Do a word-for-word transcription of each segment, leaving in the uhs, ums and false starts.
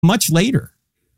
much later.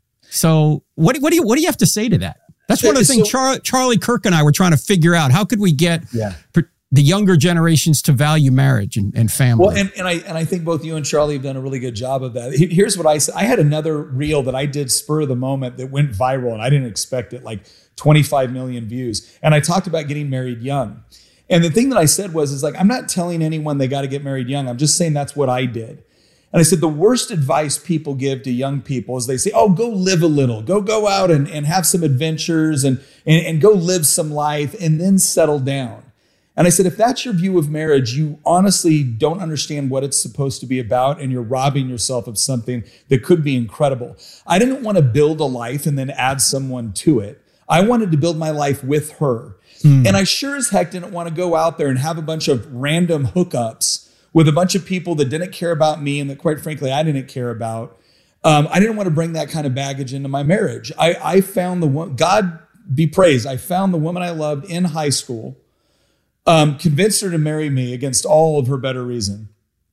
So what, what do you what do you have to say to that? That's one of the things so, Char- Charlie Kirk and I were trying to figure out. How could we get yeah. per- the younger generations to value marriage and, and family? Well, and, and I and I think both you and Charlie have done a really good job of that. Here's what I said. I had another reel that I did spur of the moment that went viral, and I didn't expect it, like twenty-five million views. And I talked about getting married young. And the thing that I said was, is like, I'm not telling anyone they got to get married young. I'm just saying that's what I did. And I said, the worst advice people give to young people is they say, oh, go live a little, go go out and, and have some adventures and, and, and go live some life and then settle down. And I said, if that's your view of marriage, you honestly don't understand what it's supposed to be about, and you're robbing yourself of something that could be incredible. I didn't want to build a life and then add someone to it. I wanted to build my life with her. Mm. And I sure as heck didn't want to go out there and have a bunch of random hookups with a bunch of people that didn't care about me and that, quite frankly, I didn't care about. Um, I didn't want to bring that kind of baggage into my marriage. I, I found the one, God be praised, I found the woman I loved in high school, um, convinced her to marry me against all of her better reason.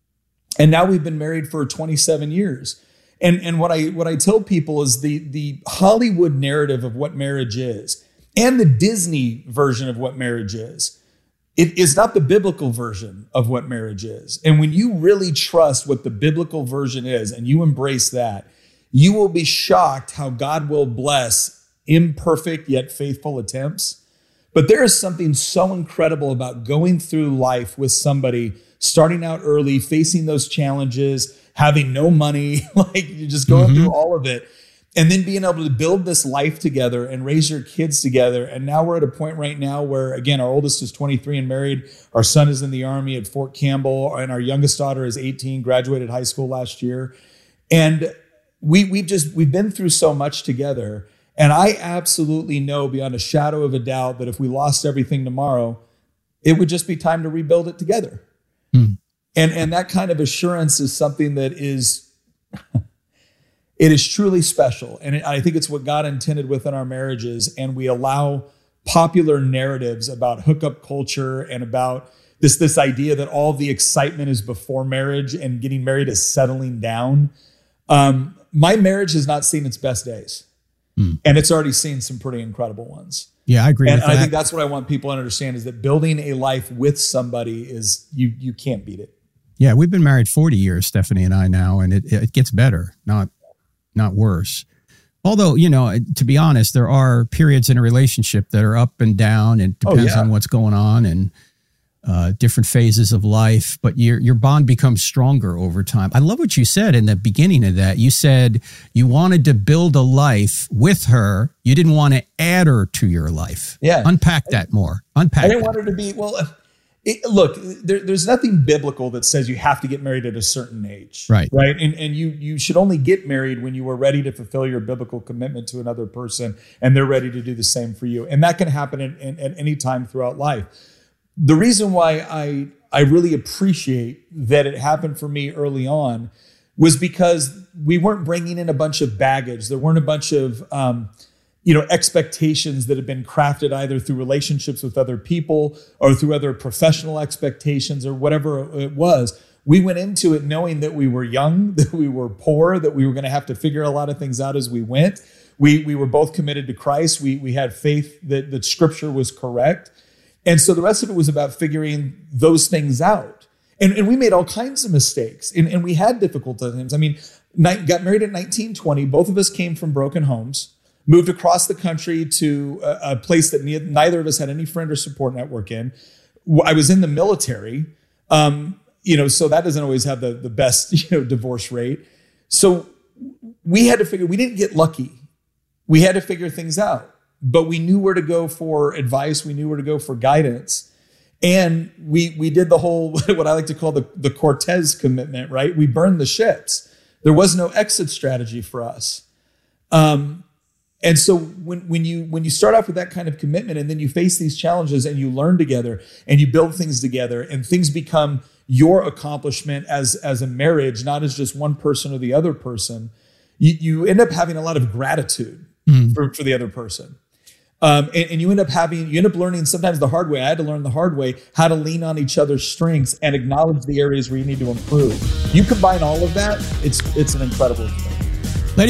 And now we've been married for twenty-seven years. And, and what I what I tell people is the, the Hollywood narrative of what marriage is and the Disney version of what marriage is, it is not the biblical version of what marriage is. And when you really trust what the biblical version is and you embrace that, you will be shocked how God will bless imperfect yet faithful attempts. But there is something so incredible about going through life with somebody, starting out early, facing those challenges, having no money, like you're just going mm-hmm. through all of it, and then being able to build this life together and raise your kids together. And now we're at a point right now where, again, our oldest is twenty-three and married. Our son is in the Army at Fort Campbell, and our youngest daughter is eighteen, graduated high school last year. And we, we've just, we've been through so much together. And I absolutely know beyond a shadow of a doubt that if we lost everything tomorrow, it would just be time to rebuild it together. Mm. And, and that kind of assurance is something that is, it is truly special. And it, I think it's what God intended within our marriages. And we allow popular narratives about hookup culture and about this, this idea that all the excitement is before marriage and getting married is settling down. Um, my marriage has not seen its best days. Mm. And it's already seen some pretty incredible ones. Yeah, I agree and with that. I think that's what I want people to understand is that building a life with somebody is, you you can't beat it. Yeah, we've been married forty years, Stephanie and I now, and it, it gets better, not not worse. Although, you know, to be honest, there are periods in a relationship that are up and down, and it depends oh, yeah. on what's going on and uh, different phases of life. But your your bond becomes stronger over time. I love what you said in the beginning of that. You said you wanted to build a life with her. You didn't want to add her to your life. Yeah. Unpack that more. Unpack I didn't that. want her to be, well, it, look, there, there's nothing biblical that says you have to get married at a certain age. Right. Right. And, and you, you should only get married when you are ready to fulfill your biblical commitment to another person and they're ready to do the same for you. And that can happen at, at, at any time throughout life. The reason why I, I really appreciate that it happened for me early on was because we weren't bringing in a bunch of baggage. There weren't a bunch of, um, you know, expectations that have been crafted either through relationships with other people or through other professional expectations or whatever it was. We went into it knowing that we were young, that we were poor, that we were going to have to figure a lot of things out as we went. We we were both committed to Christ. We we had faith that, that Scripture was correct. And so the rest of it was about figuring those things out. And, and we made all kinds of mistakes. And, and we had difficult times. I mean, got married at nineteen, twenty. Both of us came from broken homes. Moved across the country to a, a place that neither of us had any friend or support network in. I was in the military, um, you know, so that doesn't always have the, the best, you know, divorce rate. So we had to figure, we didn't get lucky. We had to figure things out, but we knew where to go for advice. We knew where to go for guidance. And we we did the whole, what I like to call the, the Cortez commitment, right? We burned the ships. There was no exit strategy for us. Um, And so when, when you when you start off with that kind of commitment and then you face these challenges and you learn together and you build things together and things become your accomplishment as, as a marriage, not as just one person or the other person, you, you end up having a lot of gratitude mm. for, for the other person. Um, and, and you end up having, you end up learning sometimes the hard way. I had to learn the hard way how to lean on each other's strengths and acknowledge the areas where you need to improve. You combine all of that, it's it's an incredible thing.